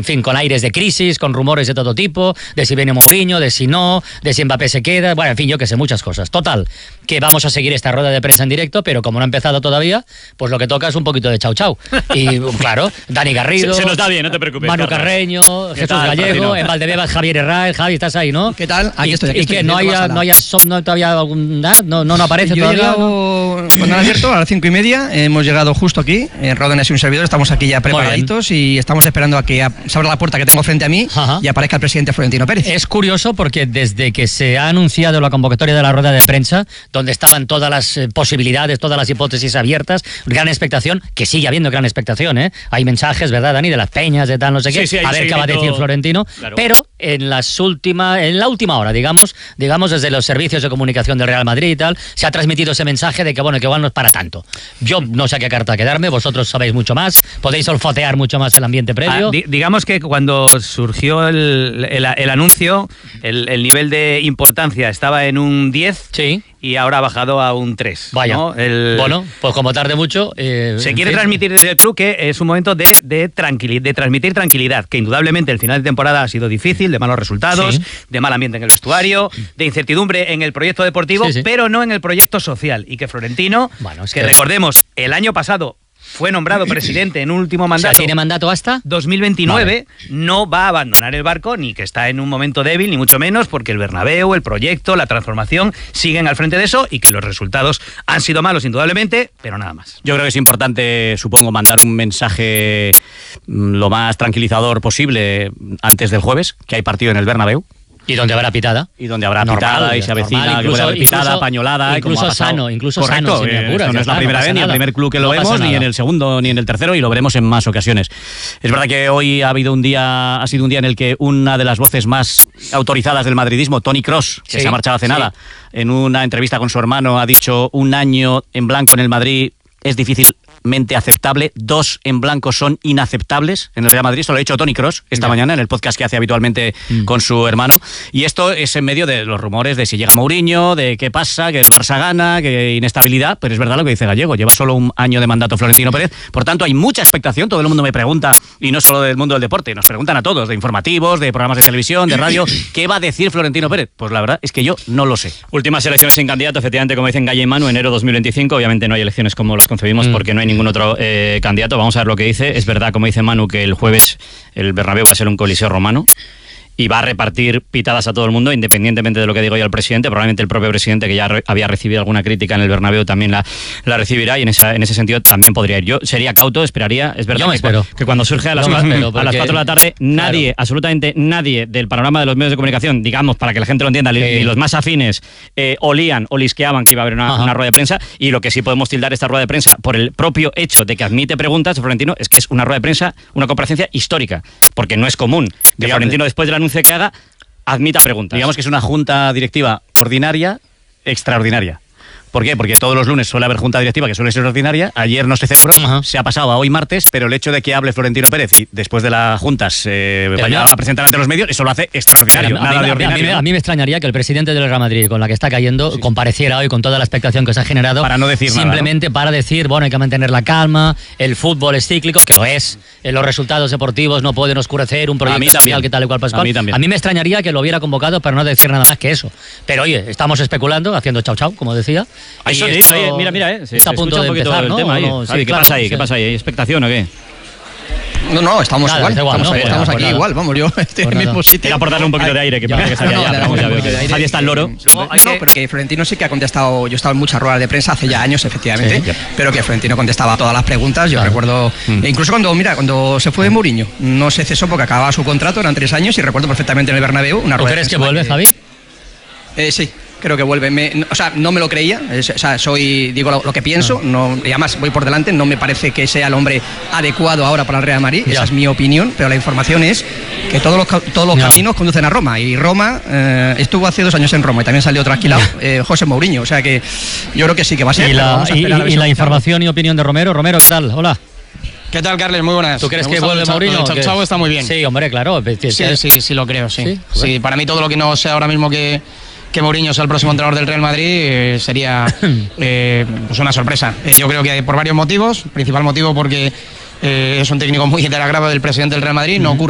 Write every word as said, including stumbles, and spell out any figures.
en fin, con aires de crisis, con rumores de todo tipo, de si viene Mourinho, de si no, de si Mbappé se queda, bueno, en fin, yo que sé, muchas cosas. Total, que vamos a seguir esta rueda de prensa en directo, pero como no ha empezado todavía, pues lo que toca es un poquito de chau chau. Y claro, Dani Garrido, se, se nos da bien, no te preocupes, Manu Carlos. Carreño, Jesús tal, Gallego, Martino? en Valdebebas Javier Herrera. Javi, estás ahí, ¿no? ¿Qué tal? Aquí y, estoy, aquí y estoy, que no bien, haya, no no haya, no todavía algún, no, no, no aparece Yo todavía. he llegado, cuando han abierto, a las cinco y media, hemos llegado justo aquí, en Rodenes y un servidor, estamos aquí ya preparaditos y estamos esperando a que se abra la puerta que tengo frente a mí. Ajá. Y aparezca el presidente Florentino Pérez. Es curioso porque desde que se ha anunciado la convocatoria de la rueda de prensa, donde estaban todas las eh, posibilidades, todas las hipótesis abiertas, gran expectación, que sigue habiendo gran expectación, ¿eh? Hay mensajes, ¿verdad, Dani? De las peñas, de tal, no sé qué, sí, sí, a ver qué va a decir Florentino, claro. Pero en las últimas, en la última hora, digamos, digamos desde los servicios de comunicación del Real Madrid y tal, se ha transmitido ese mensaje de que bueno, que igual no es para tanto. Yo no sé a qué carta quedarme, vosotros sabéis mucho más, podéis olfatear mucho más el ambiente previo. Ah, di digamos que cuando surgió el, el, el anuncio, el, el nivel de importancia estaba en un diez. Sí. Y ahora ha bajado a un tres. Vaya. ¿no? El... Bueno, pues como tarde mucho... Eh, se quiere fin. transmitir desde el club que es un momento de, de, tranquil de transmitir tranquilidad, que indudablemente el final de temporada ha sido difícil, de malos resultados, sí. de mal ambiente en el vestuario, de incertidumbre en el proyecto deportivo, sí, sí. pero no en el proyecto social. Y que Florentino, bueno, es que, que recordemos, el año pasado fue nombrado presidente en un último mandato. O sea, ¿tiene mandato hasta? dos mil veintinueve. Vale. No va a abandonar el barco, ni que está en un momento débil, ni mucho menos, porque el Bernabéu, el proyecto, la transformación siguen al frente de eso y que los resultados han sido malos, indudablemente, pero nada más. Yo creo que es importante, supongo, mandar un mensaje lo más tranquilizador posible antes del jueves, que hay partido en el Bernabéu. Y donde habrá pitada. Y donde habrá normal, pitada y se avecina, normal, incluso, que puede haber pitada, incluso, pañolada. Incluso como ha sano, incluso Correcto, sano, si me apuras, no es la está, primera no vez, ni el primer club que lo no vemos, ni en el segundo, ni en el tercero, y lo veremos en más ocasiones. Es verdad que hoy ha habido un día, ha sido un día en el que una de las voces más autorizadas del madridismo, Toni Kroos, que sí, se ha marchado hace sí. nada, en una entrevista con su hermano ha dicho: un año en blanco en el Madrid es difícilmente aceptable, dos en blanco son inaceptables en el Real Madrid. Esto lo ha dicho Toni Kroos esta yeah. mañana en el podcast que hace habitualmente mm. con su hermano. Y esto es en medio de los rumores de si llega Mourinho, de qué pasa, que el Barça gana, que inestabilidad. Pero es verdad lo que dice Gallego, lleva solo un año de mandato Florentino Pérez. Por tanto, hay mucha expectación. Todo el mundo me pregunta, y no solo del mundo del deporte, nos preguntan a todos, de informativos, de programas de televisión, de radio, ¿qué va a decir Florentino Pérez? Pues la verdad es que yo no lo sé. Últimas elecciones sin candidato, efectivamente, como dicen Galle y Manu, enero dos mil veinticinco. Obviamente no hay elecciones como las concebimos mm. porque no hay ningún otro eh, candidato. Vamos a ver lo que dice. Es verdad, como dice Manu, que el jueves el Bernabéu va a ser un coliseo romano y va a repartir pitadas a todo el mundo, independientemente de lo que diga yo al presidente. Probablemente el propio presidente, que ya re había recibido alguna crítica en el Bernabéu, también la, la recibirá, y en, esa, en ese sentido también podría ir. Yo sería cauto, esperaría. Es verdad que, cu que cuando surge a las, cuatro, espero, a las cuatro de la tarde, nadie, claro. absolutamente nadie del panorama de los medios de comunicación, digamos, para que la gente lo entienda, sí. ni los más afines, eh, olían o lisqueaban que iba a haber una, una rueda de prensa. Y lo que sí podemos tildar esta rueda de prensa, por el propio hecho de que admite preguntas, Florentino, es que es una rueda de prensa, una comparecencia histórica, porque no es común que Digamos, Florentino, después del anuncio que haga, admita preguntas. Digamos que es una junta directiva ordinaria, extraordinaria. ¿Por qué? Porque todos los lunes suele haber junta directiva que suele ser ordinaria. Ayer no se celebró, uh-huh. se ha pasado a hoy martes, pero el hecho de que hable Florentino Pérez y después de la junta se vaya a presentar ante los medios, eso lo hace extraordinario. A mí, nada a mí, de ordinario. A mí, a mí me extrañaría que el presidente del Real Madrid, con la que está cayendo, sí. compareciera hoy con toda la expectación que se ha generado. Para no decir simplemente nada, ¿no? para decir, bueno, hay que mantener la calma, el fútbol es cíclico, que lo es, los resultados deportivos no pueden oscurecer un proyecto social que tal y cual Pascual. A mí también. A mí me extrañaría que lo hubiera convocado para no decir nada más que eso. Pero oye, estamos especulando, haciendo chau chau, como decía. Ahí son, esto, oye, mira, mira, eh, se, está se a punto de un empezar, el ¿no? tema ahí. No, sí, Javi, ¿qué claro, pasa ahí? sí. ¿Qué pasa ahí? ¿Hay expectación o qué? No, no, estamos nada, igual, igual, estamos, ¿no? estamos Pues aquí nada, igual, vamos, yo estoy en el mismo sitio. Era por darle un poquito de aire, que parece que está allá, pero vamos a ver. Javi está al loro. No, no, no, pero que Florentino sí que ha contestado, yo he estado en muchas ruedas de prensa hace ya años, efectivamente, sí, pero que Florentino contestaba todas las preguntas, yo claro. recuerdo, mm. incluso cuando, mira, cuando se fue de Mourinho, no se cesó porque acababa su contrato, eran tres años, y recuerdo perfectamente en el Bernabéu una rueda. ¿Tú crees que vuelve, que, Javi? Eh, sí. Creo que vuelve. Me, o sea, no me lo creía. Es, o sea, soy, digo lo, lo que pienso. No, y además voy por delante. No me parece que sea el hombre adecuado ahora para el Real Madrid. Ya. Esa es mi opinión. Pero la información es que todos los, todos los caminos conducen a Roma. Y Roma eh, estuvo hace dos años en Roma y también salió trasquilado eh, José Mourinho. O sea que yo creo que sí que va a ser. Y la, y, y, y la información y opinión de Romero. Romero, ¿qué tal? Hola. ¿Qué tal, Carles? Muy buenas. ¿Tú crees que vuelve Mourinho? El Chau está muy bien. Sí, hombre, claro. Sí, sí, sí, lo creo, sí. Sí, sí, para mí todo lo que no sea ahora mismo que que Mourinho sea el próximo entrenador del Real Madrid eh, sería eh, pues una sorpresa. Eh, yo creo que por varios motivos. Principal motivo porque eh, es un técnico muy del agrado del presidente del Real Madrid. No ocurre